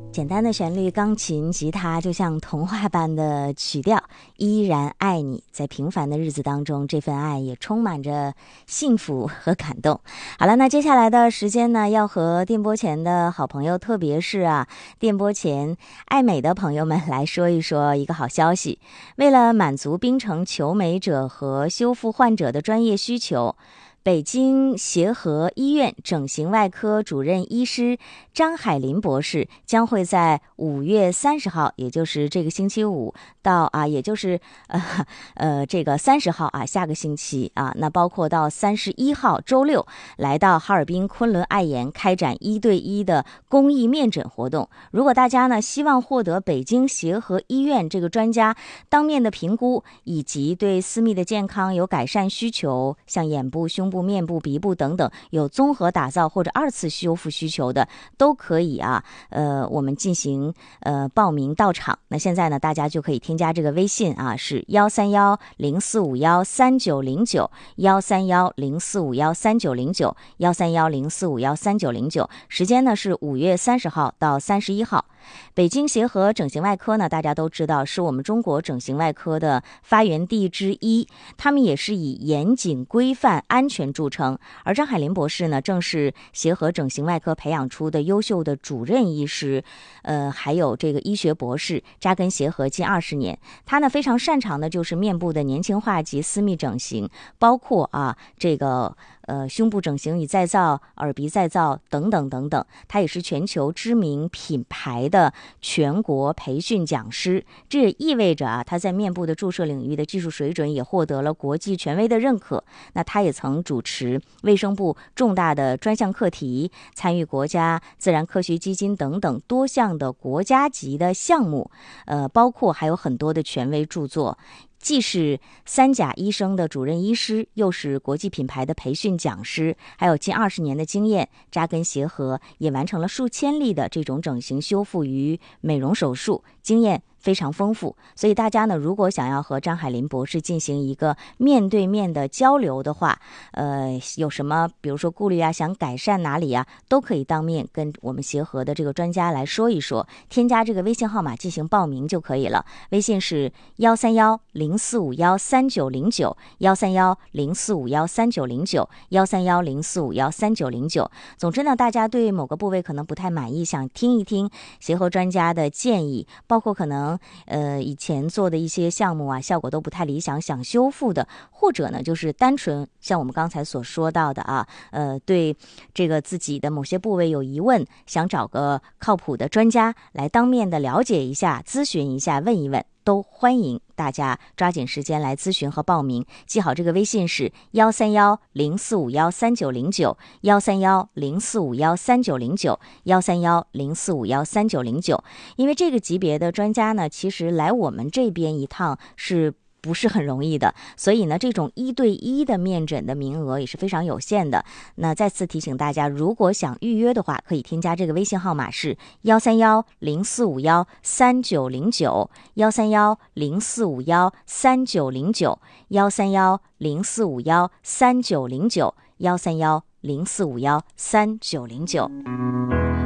简单的旋律，钢琴、吉他就像童话般的曲调，依然爱你。在平凡的日子当中，这份爱也充满着幸福和感动。好了，那接下来的时间呢，要和电波前的好朋友，特别是电波前爱美的朋友们来说一说一个好消息。为了满足槟城求美者和修复患者的专业需求，北京协和医院整形外科主任医师张海林博士将会在5月30号，也就是这个星期五到也就是这个30号下个星期那包括到31号周六，来到哈尔滨昆仑爱颜开展1对1的公益面诊活动。如果大家呢希望获得北京协和医院这个专家当面的评估，以及对私密的健康有改善需求，像眼部、胸部、面部、鼻部等等有综合打造或者2次修复需求的，都可以我们进行报名到场。那现在呢，大家就可以添加这个微信是13104513909 13104513909 13104513909，时间呢是5月30号到31号。北京协和整形外科呢，大家都知道是我们中国整形外科的发源地之一，他们也是以严谨、规范、安全著称。而张海林博士呢，正是协和整形外科培养出的优秀的主任医师，还有这个医学博士，扎根协和近20年。他呢非常擅长的就是面部的年轻化及私密整形，包括这个胸部整形与再造、耳鼻再造等等等等。他也是全球知名品牌的全国培训讲师，这也意味着他在面部的注射领域的技术水准也获得了国际权威的认可。那他也曾主持卫生部重大的专项课题，参与国家自然科学基金等等多项的国家级的项目，包括还有很多的权威著作。既是3甲医生的主任医师，又是国际品牌的培训讲师，还有近20年的经验，扎根协和，也完成了数千例的这种整形修复与美容手术，经验非常丰富。所以大家呢，如果想要和张海林博士进行一个面对面的交流的话，有什么比如说顾虑想改善哪里都可以当面跟我们协和的这个专家来说一说，添加这个微信号码进行报名就可以了。微信是13104513909 13104513909 13104513909。总之呢，大家对某个部位可能不太满意，想听一听协和专家的建议，包括可能以前做的一些项目效果都不太理想，想修复的，或者呢就是单纯像我们刚才所说到的对这个自己的某些部位有疑问，想找个靠谱的专家来当面的了解一下、咨询一下、问一问，都欢迎大家抓紧时间来咨询和报名。记好这个微信是13104513909 13104513909 13104513909。因为这个级别的专家呢，其实来我们这边一趟是不是很容易的，所以呢，这种1对1的面诊的名额也是非常有限的。那再次提醒大家，如果想预约的话，可以添加这个微信号码是13104513909 13104513909 13104513909 13104513909。